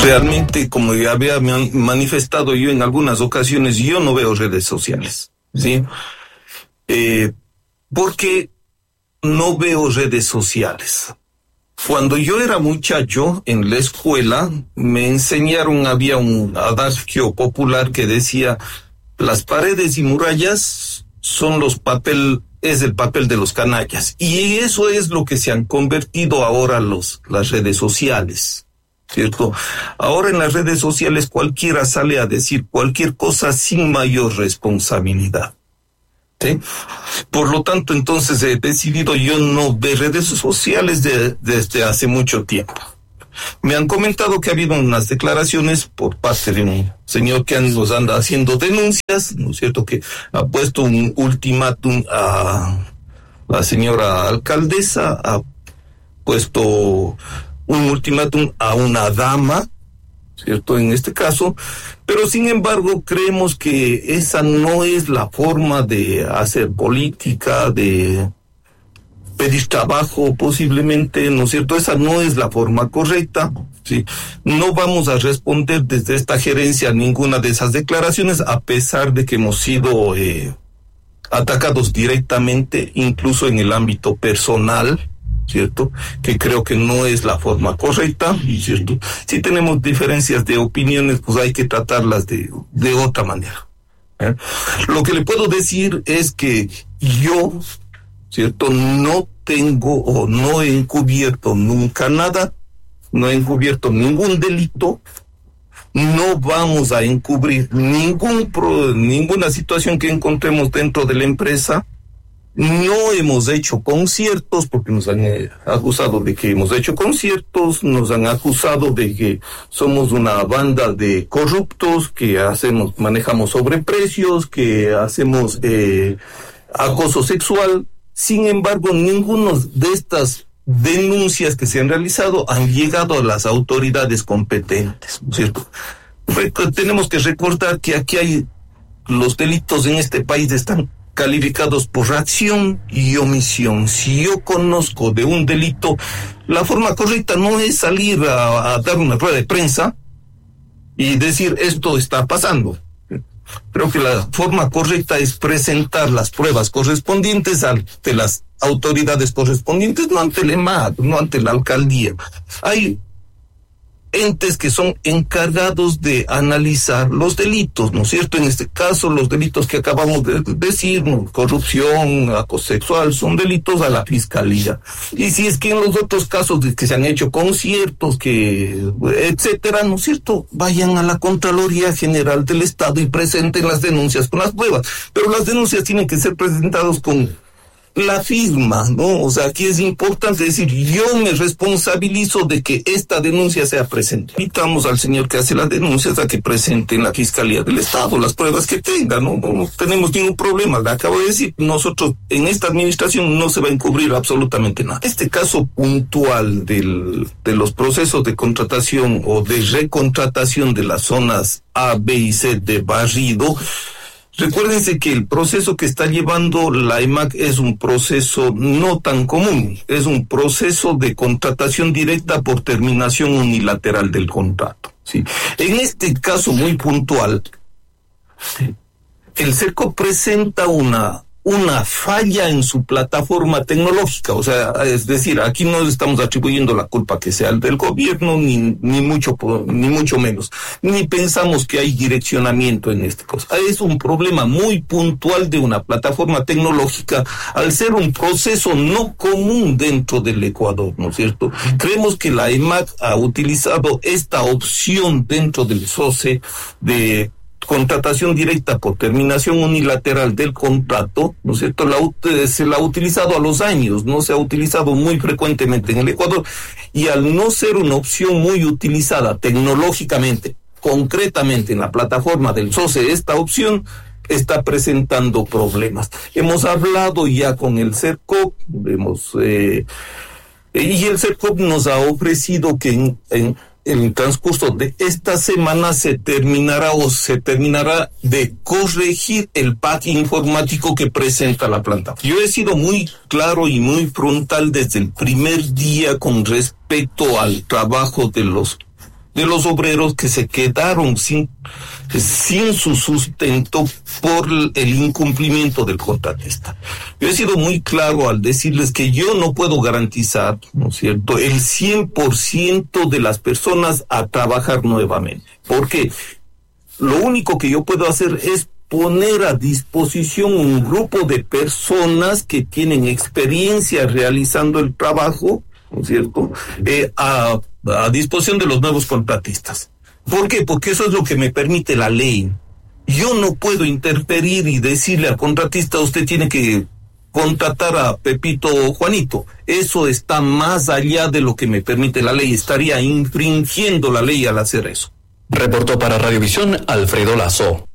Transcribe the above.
Realmente, como ya había manifestado yo en algunas ocasiones, yo no veo redes sociales, ¿sí? ¿Por qué no veo redes sociales? Cuando yo era muchacho, en la escuela, me enseñaron, había un adagio popular que decía, las paredes y murallas son es el papel de los canallas. Y eso es lo que se han convertido ahora las redes sociales, ¿cierto? Ahora en las redes sociales cualquiera sale a decir cualquier cosa sin mayor responsabilidad, ¿sí? Por lo tanto, entonces he decidido yo no ver redes sociales desde hace mucho tiempo. Me han comentado que ha habido unas declaraciones por parte de un señor que nos anda haciendo denuncias, ¿no es cierto?, que ha puesto un ultimátum a la señora alcaldesa, ha puesto un ultimátum a una dama, ¿cierto?, en este caso, pero sin embargo creemos que esa no es la forma de hacer política, de pedir trabajo posiblemente, ¿no es cierto? Esa no es la forma correcta, ¿sí? No vamos a responder desde esta gerencia a ninguna de esas declaraciones, a pesar de que hemos sido atacados directamente, incluso en el ámbito personal, ¿cierto? Que creo que no es la forma correcta, ¿cierto? Si tenemos diferencias de opiniones, pues hay que tratarlas de otra manera, ¿eh? Lo que le puedo decir es que yo, ¿cierto?, no tengo o no he encubierto nunca nada, no he encubierto ningún delito, no vamos a encubrir ninguna situación que encontremos dentro de la empresa. No hemos hecho conciertos porque nos han acusado de que hemos hecho conciertos, nos han acusado de que somos una banda de corruptos, que manejamos sobreprecios, que hacemos acoso sexual. Sin embargo, ninguna de estas denuncias que se han realizado han llegado a las autoridades competentes, ¿no es cierto? Tenemos que recordar que aquí los delitos en este país están calificados por acción y omisión. Si yo conozco de un delito, la forma correcta no es salir a dar una rueda de prensa y decir esto está pasando. Creo que la forma correcta es presentar las pruebas correspondientes ante las autoridades correspondientes, no ante el EMAD, no ante la alcaldía. Hay entes que son encargados de analizar los delitos, ¿no es cierto? En este caso, los delitos que acabamos de decir, ¿no?, corrupción, acoso sexual, son delitos a la fiscalía. Y si es que en los otros casos de que se han hecho conciertos, etcétera, ¿no es cierto?, vayan a la Contraloría General del Estado y presenten las denuncias con las pruebas. Pero las denuncias tienen que ser presentadas con la firma, ¿no? O sea, aquí es importante decir, yo me responsabilizo de que esta denuncia sea presente. Invitamos al señor que hace las denuncias a que presente en la Fiscalía del Estado las pruebas que tenga, ¿no? No tenemos ningún problema. Le acabo de decir, nosotros en esta administración no se va a encubrir absolutamente nada. Este caso puntual de los procesos de contratación o de recontratación de las zonas A, B y C de barrido, recuérdense que el proceso que está llevando la EMAC es un proceso no tan común, es un proceso de contratación directa por terminación unilateral del contrato, ¿sí? En este caso muy puntual, el SERCO presenta una falla en su plataforma tecnológica, o sea, es decir, aquí no estamos atribuyendo la culpa que sea del gobierno, ni mucho menos, ni pensamos que hay direccionamiento en este caso. Es un problema muy puntual de una plataforma tecnológica, al ser un proceso no común dentro del Ecuador, ¿no es cierto? Creemos que la EMAC ha utilizado esta opción dentro del SOCE de contratación directa por terminación unilateral del contrato, ¿no es cierto? Se la ha utilizado a los años, no se ha utilizado muy frecuentemente en el Ecuador, y al no ser una opción muy utilizada tecnológicamente, concretamente en la plataforma del SOCE, esta opción está presentando problemas. Hemos hablado ya con el CERCOP, y el CERCOP nos ha ofrecido que en el transcurso de esta semana se terminará de corregir el pack informático que presenta la planta. Yo he sido muy claro y muy frontal desde el primer día con respecto al trabajo de los de los obreros que se quedaron sin su sustento por el incumplimiento del contratista. Yo he sido muy claro al decirles que yo no puedo garantizar, ¿no es cierto?, el 100% de las personas a trabajar nuevamente. Porque lo único que yo puedo hacer es poner a disposición un grupo de personas que tienen experiencia realizando el trabajo, ¿no es cierto?, a disposición de los nuevos contratistas. ¿Por qué? Porque eso es lo que me permite la ley. Yo no puedo interferir y decirle al contratista, usted tiene que contratar a Pepito o Juanito. Eso está más allá de lo que me permite la ley. Estaría infringiendo la ley al hacer eso. Reportó para Radiovisión Alfredo Lazo.